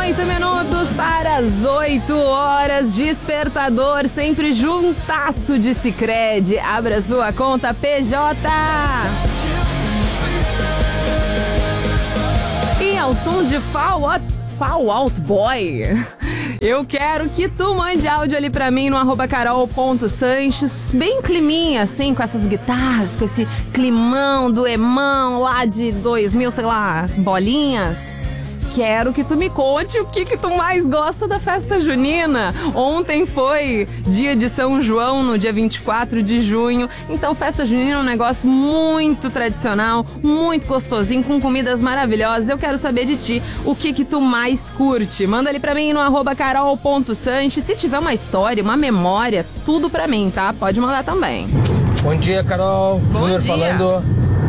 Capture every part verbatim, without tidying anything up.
Oito minutos para as oito horas. Despertador sempre juntasso de Sicredi. Abra sua conta P J. E ao som de Fall Out, Fall Out Boy, eu quero que tu mande áudio ali pra mim no arroba carol.sanches, bem climinha, assim, com essas guitarras, com esse climão do emão lá de dois mil, sei lá, bolinhas. Quero que tu me conte o que que tu mais gosta da festa junina. Ontem foi dia de São João, no dia vinte e quatro de junho. Então, festa junina é um negócio muito tradicional, muito gostosinho, com comidas maravilhosas. Eu quero saber de ti o que que tu mais curte. Manda ali pra mim no arroba carol.sanches. Se tiver uma história, uma memória, tudo pra mim, tá? Pode mandar também. Bom dia, Carol. Bom Júnior dia. falando.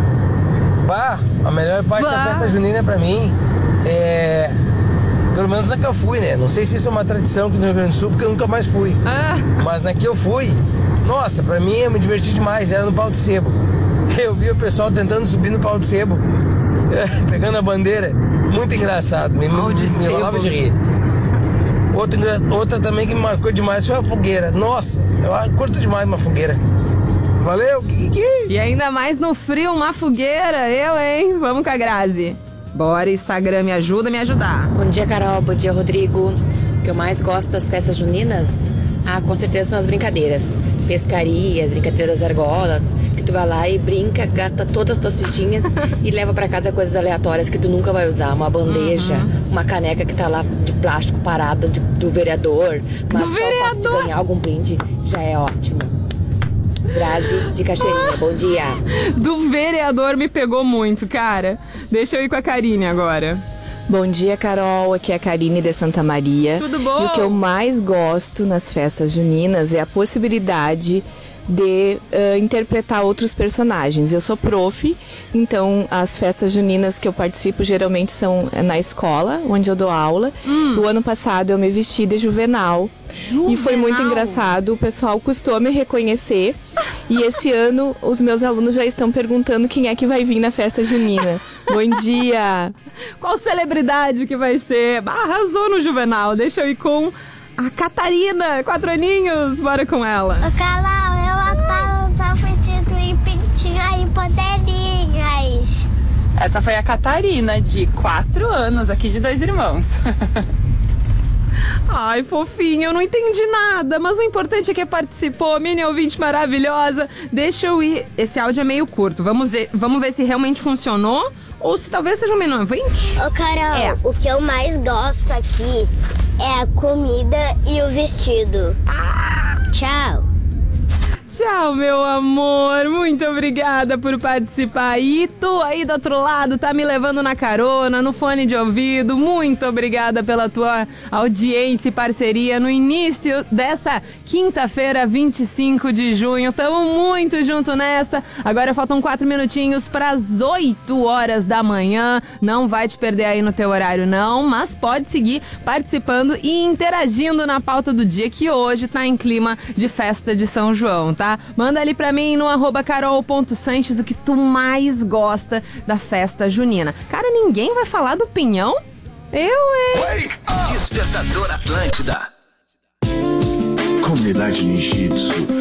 Bah, a melhor parte bah. da festa junina pra mim é... Pelo menos na que eu fui, né? Não sei se isso é uma tradição aqui no Rio Grande do Sul, porque eu nunca mais fui. Ah. Mas na que eu fui, nossa, pra mim eu me diverti demais. Era no pau de sebo. Eu vi o pessoal tentando subir no pau de sebo, pegando a bandeira. Muito engraçado. Me, me, me rolava de rir. Outra, outra também que me marcou demais foi a fogueira. Nossa, eu curto demais uma fogueira. Valeu, Kiki! E ainda mais no frio, uma fogueira. Eu, hein? Vamos com a Grazi. Bora, Instagram, me ajuda, me ajudar. Bom dia, Carol. Bom dia, Rodrigo. O que eu mais gosto das festas juninas, ah, com certeza são as brincadeiras. Pescaria, as brincadeiras das argolas, que tu vai lá e brinca, gasta todas as tuas fichinhas e leva pra casa coisas aleatórias que tu nunca vai usar. Uma bandeja, uhum. uma caneca que tá lá de plástico parada de, do vereador. Mas do só vereador. o fato de ganhar algum brinde já é ótimo. Grazi de Cachoeirinha, bom dia. Do vereador me pegou muito, cara. Deixa eu ir com a Karine agora. Bom dia, Carol. Aqui é a Karine de Santa Maria. Tudo bom? E o que eu mais gosto nas festas juninas é a possibilidade de uh, interpretar outros personagens. Eu sou prof, então as festas juninas que eu participo geralmente são na escola, onde eu dou aula. Hum. O ano passado eu me vesti de Juvenal. Juvenal. E foi muito engraçado, o pessoal custou me reconhecer. E esse ano os meus alunos já estão perguntando quem é que vai vir na festa junina. Bom dia! Qual celebridade que vai ser? Ah, arrasou no Juvenal. Deixa eu ir com a Catarina, quatro aninhos. Bora com ela. O Carol, eu adoro só vestido e pintinho aí, podelinhas. Essa foi a Catarina, de quatro anos, aqui de Dois Irmãos. Ai, fofinha, eu não entendi nada, mas o importante é que participou, mini ouvinte maravilhosa. Deixa eu ir, esse áudio é meio curto, vamos ver, vamos ver se realmente funcionou ou se talvez seja um mini ouvinte. Ô Carol, é. o que eu mais gosto aqui é a comida e o vestido. Ah, tchau. Tchau, meu amor. Muito obrigada por participar. E tu aí do outro lado tá me levando na carona, no fone de ouvido. Muito obrigada pela tua audiência e parceria no início dessa quinta-feira, vinte e cinco de junho. Tamo muito junto nessa. Agora faltam quatro minutinhos para as oito horas da manhã. Não vai te perder aí no teu horário, não. Mas pode seguir participando e interagindo na pauta do dia, que hoje tá em clima de festa de São João, tá? Manda ali pra mim no arroba carol.sanches o que tu mais gosta da festa junina. Cara, ninguém vai falar do pinhão? Eu, hein? Despertador Atlântida. Comunidade Ninjitsu.